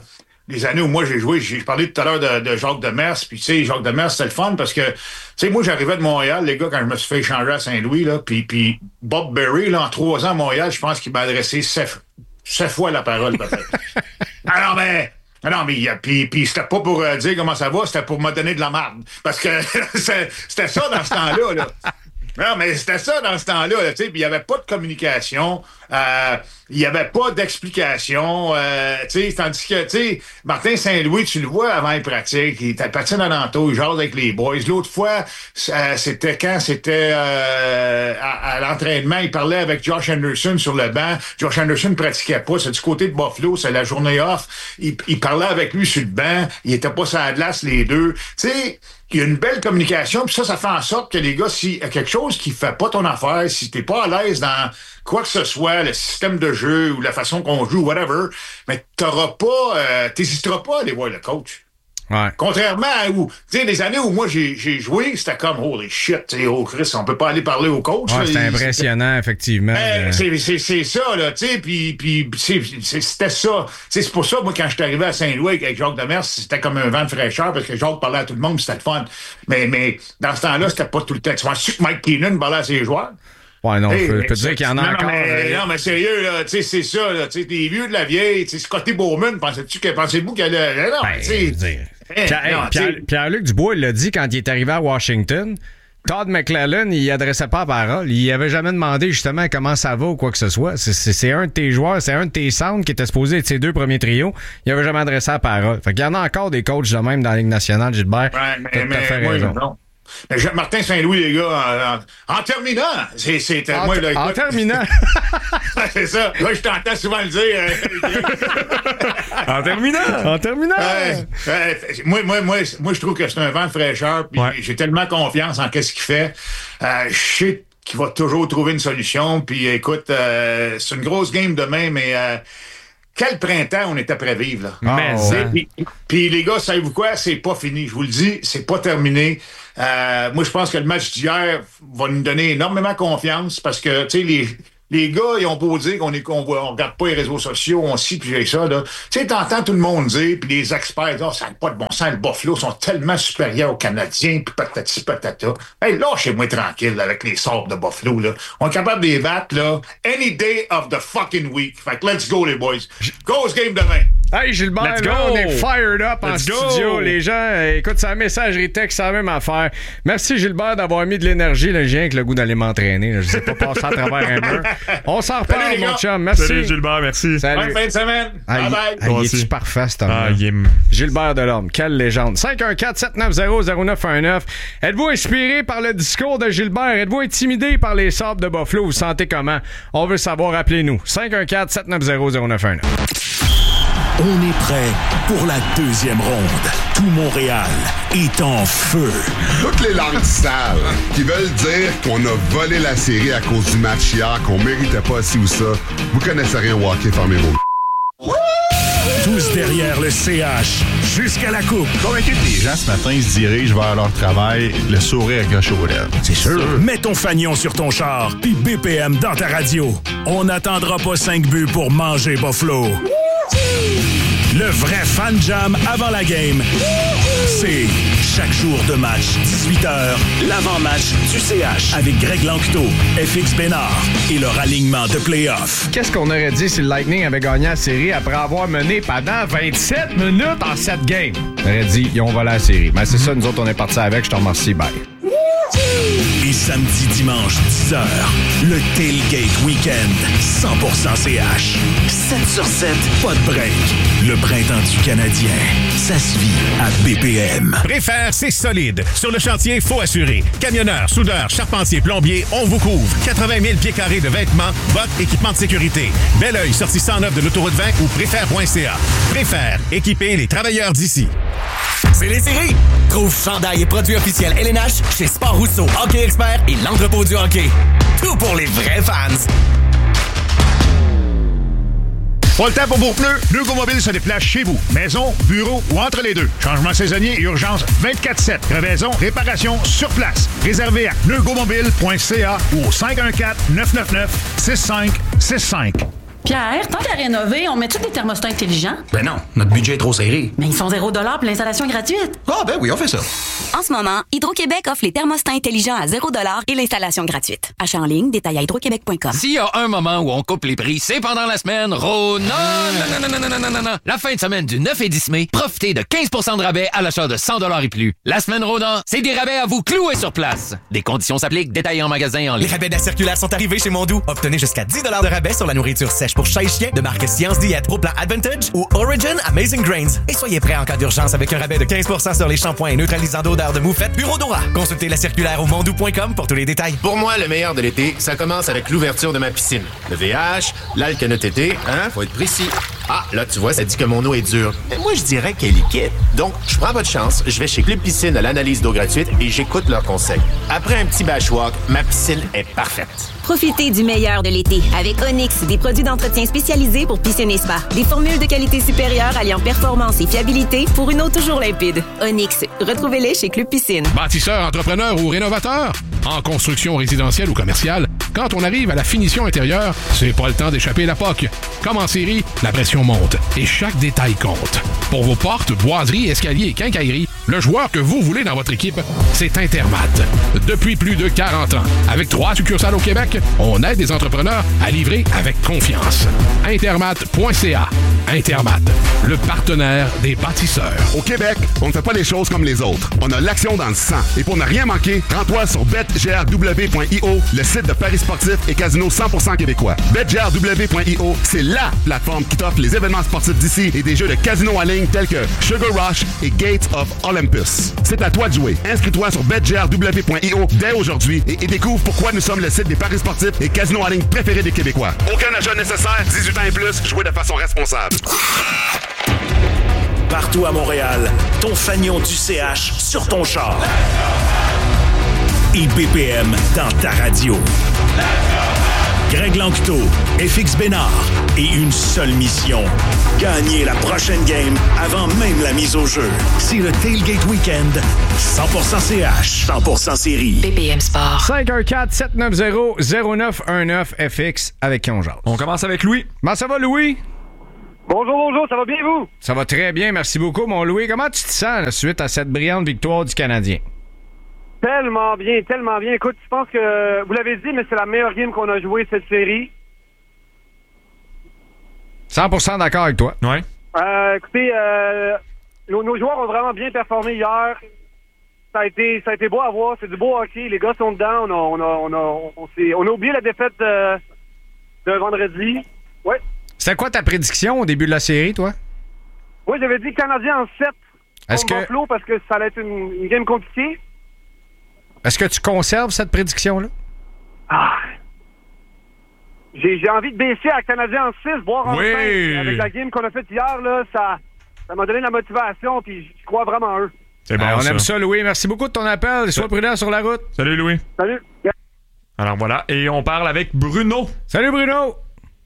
les années où moi j'ai joué, j'ai parlé tout à l'heure de, de Jacques Demers, puis tu sais, Jacques Demers, c'était le fun parce que, tu sais, moi j'arrivais de Montréal, les gars, quand je me suis fait échanger à Saint-Louis, là, puis puis Bob Berry, là, en trois ans à Montréal, je pense qu'il m'a adressé sept, sept fois la parole, peut-être. Alors, ben... Non, mais puis, puis c'était pas pour euh, dire comment ça va, c'était pour me donner de la marde. Parce que c'était ça dans ce temps-là, là. Non, mais c'était ça dans ce temps-là, là, tu sais, puis il y avait pas de communication, euh, il y avait pas d'explication, euh, tu sais, tandis que, tu sais, Martin Saint-Louis, tu le vois avant les pratiques, il était patine à l'entour, il jase avec les boys. L'autre fois, euh, c'était quand? C'était euh, à, à l'entraînement, il parlait avec Josh Anderson sur le banc. Josh Anderson ne pratiquait pas, c'est du côté de Buffalo, c'est la journée off. Il, il parlait avec lui sur le banc, il était pas sur la glace les deux. Tu sais, il y a une belle communication, puis ça, ça fait en sorte que les gars, s'il y a quelque chose qui fait pas ton affaire, si t'es pas à l'aise dans quoi que ce soit, le système de jeu ou la façon qu'on joue, whatever, mais t'auras pas, euh, t'hésiteras pas à aller voir le coach. Ouais. Contrairement à où, tu sais, les années où moi j'ai, j'ai joué, c'était comme, holy shit, tu sais, oh Chris, on peut pas aller parler au coach. Ouais, là, c'était il, impressionnant, c'était... effectivement. Ben, euh... c'est, c'est, c'est ça, là, tu sais, puis, puis c'est, c'est, c'était ça. T'sais, c'est pour ça, moi, quand je suis arrivé à Saint-Louis avec Jacques Demers, c'était comme un vent de fraîcheur, parce que Jacques parlait à tout le monde, c'était le fun. Mais, mais dans ce temps-là, c'était pas tout le temps. Tu vois, que Mike Keenan parlait à ses joueurs? Ouais, non, hey, je peux, je peux te dire qu'il y en a non, encore. Mais, euh... non, mais sérieux, là, tu sais, c'est ça, là, tu sais, des vieux de la vieille, tu sais, Scotty Bowman, pensais-tu que, pensez-vous qu'elle allait, non, ben, tu sais. Hey, Pierre, non, Pierre, Pierre-Luc Dubois, il l'a dit quand il est arrivé à Washington. Todd McClellan, il adressait pas la parole. Il avait jamais demandé justement comment ça va ou quoi que ce soit. C'est, c'est, c'est un de tes joueurs, c'est un de tes centres qui était supposé être ses deux premiers trios. Il avait jamais adressé la parole. Fait qu'il y en a encore des coachs de même dans la Ligue nationale, Gilbert. Ouais, mais, t'as mais, tout à fait moi, raison. non. Mais Martin Saint-Louis, les gars, en, en, en terminant, c'est, c'est en, moi, là, en terminant. C'est ça. Là, je t'entends souvent le dire. En terminant. En terminant. Euh, euh, moi, moi, moi, moi, je trouve que c'est un vent de fraîcheur. Puis ouais. J'ai tellement confiance en qu'est-ce qu'il fait. Euh, je sais qu'il va toujours trouver une solution. Puis écoute, euh, c'est une grosse game demain, mais. Euh, Quel printemps on est après vivre, là. Mais oh, ouais. Puis, puis les gars, savez-vous quoi? C'est pas fini. Je vous le dis, c'est pas terminé. Euh, moi, je pense que le match d'hier va nous donner énormément confiance parce que, tu sais, les... Les gars, ils ont beau dire qu'on est qu'on on regarde pas les réseaux sociaux, on ci puis j'ai ça, là. Tu sais, t'entends tout le monde dire, puis les experts disent, oh, ça n'a pas de bon sens, le Buffalo sont tellement supérieurs aux Canadiens, puis patati patata. Hey, lâchez-moi tranquille là, avec les sorts de Buffalo, là. On est capable de les battre, là, any day of the fucking week. Fait que let's go, les boys. Grosse game demain. Hey, Gilbert, là, on est fired up en Let's studio. Go. Les gens, euh, écoute, c'est un messagerie texte, c'est la même affaire. Merci, Gilbert, d'avoir mis de l'énergie. Là, j'ai avec le goût d'aller m'entraîner. Là. Je sais pas passer à travers un mur. On s'en reparle, Salut, mon gars. chum. Merci. Salut, Gilbert, merci. Salut. Bonne fin de semaine. Ah, bye bye. Ah, il est-tu parfait, cet homme-là? Ah, il est... Gilbert Delorme, quelle légende. cinq un quatre sept neuf zéro zéro neuf un neuf. Êtes-vous inspiré par le discours de Gilbert? Êtes-vous intimidé par les Sabres de Buffalo? Vous sentez comment? On veut savoir, appelez-nous. cinq un quatre sept neuf zéro zéro neuf un neuf. On est prêt pour la deuxième ronde. Tout Montréal est en feu. Toutes les langues sales qui veulent dire qu'on a volé la série à cause du match hier, qu'on méritait pas ci ou ça, vous connaissez rien au hockey, fermez vos... Tous derrière le C H, jusqu'à la coupe. Convaincu que les gens ce matin se dirigent vers leur travail, le sourire accroché aux lèvres. C'est sûr. Mets ton fanion sur ton char, puis B P M dans ta radio. On n'attendra pas cinq buts pour manger Buffalo. Le vrai fan jam avant la game, c'est chaque jour de match, dix-huit heures, l'avant-match du C H avec Greg Lanctot, F X Bénard et leur alignement de play-off. Qu'est-ce qu'on aurait dit si le Lightning avait gagné la série après avoir mené pendant vingt-sept minutes en sept games? On aurait dit, ils ont volé la série. Mais c'est ça, nous autres, on est partis avec. Je te remercie, bye. Et samedi, dimanche, dix heures, le Tailgate Weekend, cent pour cent C H. sept sur sept, pas de break. Le printemps du Canadien, ça se vit à B P M. Préfère, c'est solide. Sur le chantier, faut assurer. Camionneurs, soudeurs, charpentiers, plombiers, on vous couvre. quatre-vingt mille pieds carrés de vêtements, bottes, équipements de sécurité. Belleuil, sortie cent neuf de l'autoroute vingt ou préfère point c a. Préfère, équiper les travailleurs d'ici. C'est les séries! Trouve chandail et produits officiels L N H chez Sport Rousseau, Hockey Expert et l'entrepôt du hockey. Tout pour les vrais fans! Pas le temps pour vos pneus. Pneus Go-Mobile se déplace chez vous. Maison, bureau ou entre les deux. Changement saisonnier et urgence vingt-quatre sept. Crevaison, réparation sur place. Réservé à pneus go mobile point c a ou au cinq un quatre neuf neuf neuf six cinq six cinq. Pierre, tant qu'à rénover, on met-tu des thermostats intelligents? Ben non, notre budget est trop serré. Mais ils sont zéro dollar pour l'installation gratuite. Ah ben oui, on fait ça. En ce moment, Hydro-Québec offre les thermostats intelligents à zéro dollar et l'installation gratuite. Achat en ligne, détail à hydroquebec point com. S'il y a un moment où on coupe les prix, c'est pendant la semaine Rona. Non, non, non, non, non, non, non, non. La fin de semaine du neuf et dix mai, profitez de quinze pour cent de rabais à l'achat de cent dollars et plus. La semaine Rona, c'est des rabais à vous clouer sur place. Des conditions s'appliquent, détaillés en magasin et en ligne. Les rabais de la circulaire sont arrivés chez Mondou. Obtenez jusqu'à dix dollars de rabais sur la nourriture sèche pour chat et chien de marque Science Diète au plan Advantage ou Origin Amazing Grains. Et soyez prêts en cas d'urgence avec un rabais de quinze pour cent sur les shampoings et neutralisants d'odeur de moufette Bureau Dora. Consultez la circulaire au mondou point com pour tous les détails. Pour moi, le meilleur de l'été, ça commence avec l'ouverture de ma piscine. Le V H, l'alcanotété, hein, faut être précis. Ah, là, tu vois, ça dit que mon eau est dure. Mais moi, je dirais qu'elle est liquide. Donc, je prends votre chance, je vais chez Club Piscine à l'analyse d'eau gratuite et j'écoute leurs conseils. Après un petit bashwalk, ma piscine est parfaite. Profitez du meilleur de l'été avec Onyx, des produits d'entretien spécialisés pour piscine et spa. Des formules de qualité supérieure alliant performance et fiabilité pour une eau toujours limpide. Onyx, retrouvez-les chez Club Piscine. Bâtisseur, entrepreneur ou rénovateur, en construction résidentielle ou commerciale, quand on arrive à la finition intérieure, c'est pas le temps d'échapper la P O C. Comme en série, la pression monte et chaque détail compte. Pour vos portes, boiseries, escaliers et quincailleries, le joueur que vous voulez dans votre équipe, c'est Intermat. Depuis plus de quarante ans, avec trois succursales au Québec, on aide les entrepreneurs à livrer avec confiance. Intermat point c a. Intermat, le partenaire des bâtisseurs. Au Québec, on ne fait pas les choses comme les autres. On a l'action dans le sang. Et pour ne rien manquer, rends-toi sur bet g r w point i o, le site de paris sportifs et casino cent pour cent québécois. bet g r w point i o, c'est LA plateforme qui t'offre les événements sportifs d'ici et des jeux de casino en ligne tels que Sugar Rush et Gates of Olympus. C'est à toi de jouer. Inscris-toi sur bet g r w point i o dès aujourd'hui et, et découvre pourquoi nous sommes le site des paris sportifs et casinos en ligne préférés des Québécois. Aucun achat nécessaire, dix-huit ans et plus, jouez de façon responsable. Partout à Montréal, ton fanion du C H sur ton char. I B P M dans ta radio. Greg Lanctot, F X Bénard et une seule mission. Gagner la prochaine game avant même la mise au jeu. C'est le Tailgate Weekend. cent pour cent C H, cent pour cent série. B P M Sport. cinq un quatre, sept neuf zéro, zéro neuf un neuf F X avec qui on jase. On commence avec Louis. Comment ça va, Louis? Bonjour, bonjour, ça va bien, vous? Ça va très bien, merci beaucoup, mon Louis. Comment tu te sens là, suite à cette brillante victoire du Canadien? Tellement bien, tellement bien. Écoute, je pense que, vous l'avez dit, mais c'est la meilleure game qu'on a jouée cette série. cent pour cent d'accord avec toi. Oui. Euh, écoutez, euh, nos, nos joueurs ont vraiment bien performé hier. Ça a été, ça a été beau à voir, c'est du beau hockey. Les gars sont dedans. On a, on a, on a, on s'est, on a oublié la défaite de, de vendredi. Ouais. C'était quoi ta prédiction au début de la série, toi? Oui, j'avais dit Canadien en sept Est-ce contre que... Buffalo parce que ça allait être une, une game compliquée. Est-ce que tu conserves cette prédiction-là? Ah. J'ai, j'ai envie de baisser à Canadien en six, voire en oui. cinq. Avec la game qu'on a faite hier, là, ça, ça m'a donné la motivation, puis je crois vraiment en eux. C'est bon, ben, on ça. aime ça, Louis. Merci beaucoup de ton appel. Sois prudent sur la route. Salut, Louis. Salut. Alors voilà, et on parle avec Bruno. Salut, Bruno.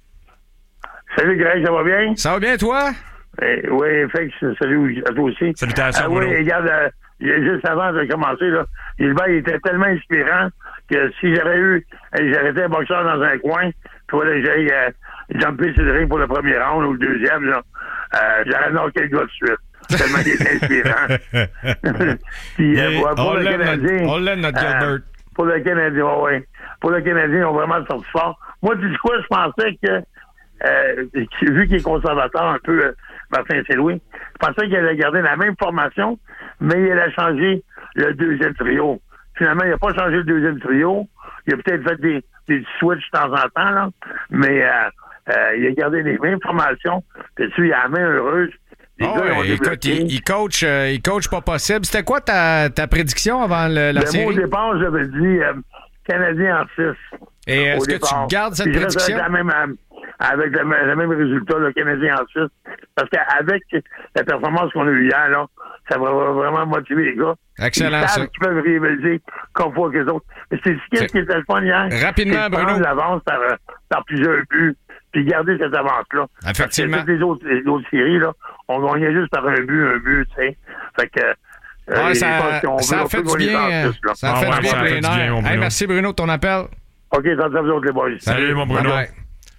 Salut, Greg, ça va bien? Ça va bien, toi? Eh, oui, fait que salut à toi aussi. Salutations, ah, Bruno. Oui, regarde, euh, juste avant de commencer, là, Gilbert, il était tellement inspirant que si j'aurais eu, j'aurais été un boxeur dans un coin, il fallait que j'aille euh, jumper sur le ring pour le premier round ou le deuxième, là, euh, j'aurais knocké le gars de suite. Tellement il est inspirant. Puis, euh, pour, pour le Canadien... On l'aime, notre Gilbert. Euh, pour le Canadien, oui. Ouais. Pour le Canadien, ils ont vraiment sorti fort. Moi, tu dis quoi, je pensais que Euh, vu qu'il est conservateur un peu, euh, Martin Saint-Louis, je pensais qu'il allait garder la même formation, mais il allait changer le deuxième trio. Finalement, il n'a pas changé le deuxième trio. Il a peut-être fait des, des switches de temps en temps, là, mais euh, euh, il a gardé les mêmes formations. Puis il a la main heureuse. Les oh, gars, ouais, écoute, il, il, coach, euh, il coach pas possible. C'était quoi ta, ta prédiction avant le, la ben, série? Moi, au départ, j'avais dit euh, Canadien en six. Et est-ce que départ. tu gardes cette Puis prédiction? La même, euh, avec le, le même résultat, le Canadien en six. Parce qu'avec la performance qu'on a eue hier, là, ça va vraiment motiver les gars. Excellent, ils ça. Ils peuvent rivaliser comme fois que les autres. Mais c'est ce qui était le fun hier. Rapidement, c'est Bruno. prendre l'avance par, par plusieurs buts, puis garder cette avance-là. Effectivement. Parce que toutes les autres, les autres séries, là, on gagnait juste par un but, un but, tu sais. Fait que... Euh, ouais, ça, ça a fait du bien. Ça a fait du bien plein air. Hey, merci, Bruno, de ton appel. OK, ça va vous autres, les boys. Salut, mon Bruno. Bye bye.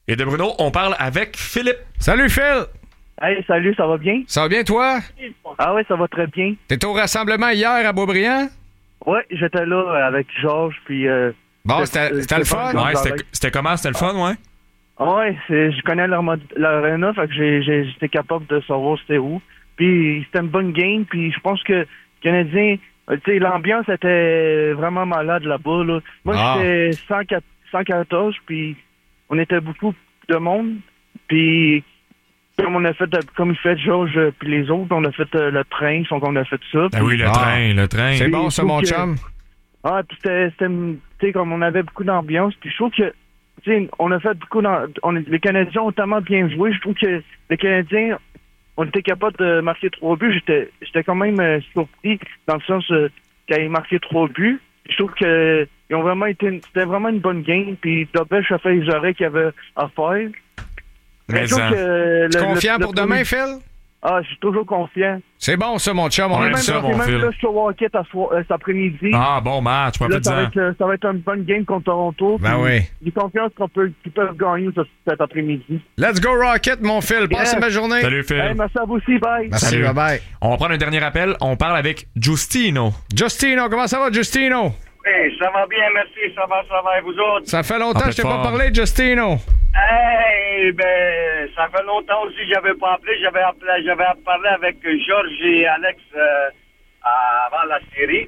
Et de Bruno, on parle avec Philippe. Salut Phil! Hey, salut, ça va bien? Ça va bien toi? Ah ouais, ça va très bien. T'étais au rassemblement hier à Beaubriand? Ouais, j'étais là avec Georges, puis... Euh, bon, c'était, c'était le fun? Ouais, c'était, c'était comment? C'était le fun, ouais? Ouais, c'est, je connais l'aréna, fait que j'ai, j'ai, j'étais capable de savoir c'était où. Puis c'était une bonne game, puis je pense que les Canadiens... Tu sais, l'ambiance était vraiment malade là-bas, là. Moi, ah. j'étais cent quatorze, puis on était beaucoup de monde, puis... Comme on a fait, comme il fait Georges puis les autres, on a fait euh, le train, donc on a fait ça. Ah oui, le ah. train, le train. C'est bon, ça, mon que, chum. Ah, puis c'était, c'était tu sais, comme on avait beaucoup d'ambiance, puis je trouve que, tu sais, on a fait beaucoup, on, les Canadiens ont tellement bien joué, je trouve que les Canadiens, on était capable de marquer trois buts, j'étais, j'étais quand même euh, surpris, dans le sens euh, qu'ils avaient marqué trois buts. Je trouve que ils ont vraiment été, c'était vraiment une bonne game, puis Dobech a fait les arrêts qu'il y avait à faire. Mais tu es confiant le, pour le demain, Phil? Ah, je suis toujours confiant. C'est bon, ça, mon chum. On, on aime ça, mon Phil. Même là, je suis au hockey cet après-midi. Ah, bon match, pas ça, va être, ça va être une bonne game contre Toronto. Ben oui. J'ai confiance qu'on peut, qu'ils peuvent gagner cet après-midi. Let's go Rocket, mon Phil. Passe yeah. une belle journée. Salut, Phil. Hey, merci à vous aussi. Bye. Merci, Salut. Bye bye. On va prendre un dernier appel. On parle avec Justino. Justino, comment ça va, Justino? Hey, ça va bien, merci. Ça va, ça va. Et vous autres? Ça fait longtemps que je t'ai pas parlé, Justino. Hey, ben, ça fait longtemps aussi que j'avais pas appelé. J'avais appelé, j'avais parlé avec Georges et Alex euh, avant la série.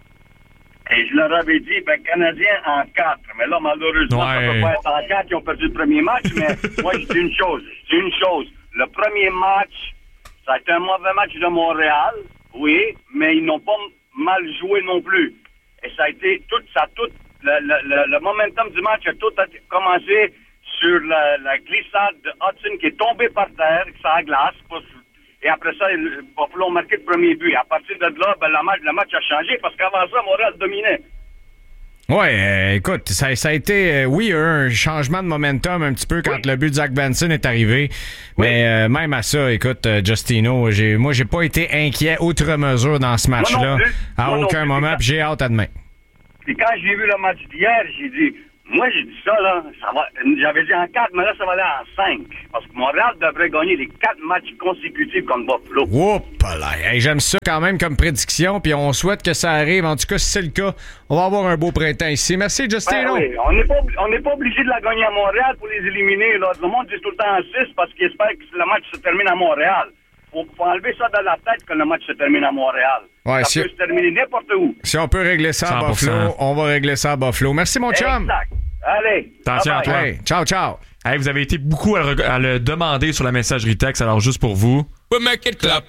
Et je leur avais dit, ben, Canadiens en quatre. Mais là, malheureusement, ouais. ça peut pas être en quatre. Ils ont perdu le premier match. Mais moi, je dis une chose. Je dis une chose. Le premier match, ça a été un mauvais match de Montréal. Oui, mais ils n'ont pas mal joué non plus. Et ça a été tout, ça tout, le, le, le, le momentum du match a tout a commencé sur la, la glissade de Hudson qui est tombé par terre, ça a glace. Pour, et après ça, il va falloir marquer le premier but. Et à partir de là, ben, le, match, le match a changé parce qu'avant ça, Montréal dominait. Ouais, euh, écoute, ça, ça a été, euh, oui, un changement de momentum un petit peu quand oui. le but de Zach Benson est arrivé. Oui. Mais euh, même à ça, écoute, euh, Justino, j'ai, moi, j'ai pas été inquiet outre mesure dans ce match-là, à moi aucun moment, puis j'ai hâte à demain. Et quand j'ai vu le match d'hier, j'ai dit, moi, j'ai dit ça, là, ça va, j'avais dit en quatre, mais là, ça va aller en cinq. Parce que Montréal devrait gagner les quatre matchs consécutifs contre Buffalo. Oups là, hey, j'aime ça quand même comme prédiction, puis on souhaite que ça arrive. En tout cas, si c'est le cas, on va avoir un beau printemps ici. Merci, Justino. Ben oui. On n'est pas, on n'est pas obligé de la gagner à Montréal pour les éliminer. Là. Le monde dit tout le temps en six parce qu'il espère que le match se termine à Montréal. Faut, faut enlever ça de la tête que le match se termine à Montréal. Ouais, ça si... peut se terminer n'importe où. Si on peut régler ça à Buffalo, on va régler ça à Buffalo. Merci, mon chum. Exact. Allez. Attention à toi. Hey, ciao, ciao. Hey, vous avez été beaucoup à, re- à le demander sur la messagerie texte, alors juste pour vous. We make it clap.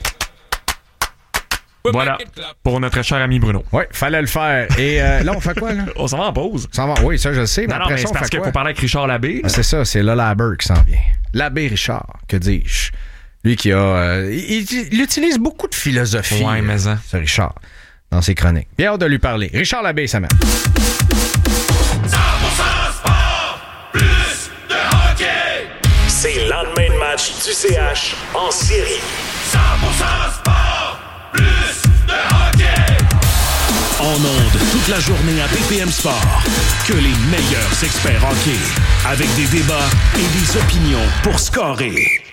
We voilà, make it clap. Pour notre cher ami Bruno. Oui, fallait le faire. Et euh, là, on fait quoi, là? On s'en va en pause. Ça va, oui, ça, je le sais. Mais non, après non, mais ça, c'est on parce fait qu'il quoi? faut parler avec Richard Labbé. Ah, c'est ça, c'est là Labbé qui s'en vient. Labbé Richard, que dis-je? Lui qui a... Euh, il, il utilise beaucoup de philosophie. Ouais, mais ça. C'est Richard, dans ses chroniques. Bien hâte de lui parler. Richard Labbé, ça mène. C'est le lendemain de match du C H en série. cent pour cent sport, plus de hockey. En ondes toute la journée à B P M Sport. Que les meilleurs experts hockey. Avec des débats et des opinions pour scorer.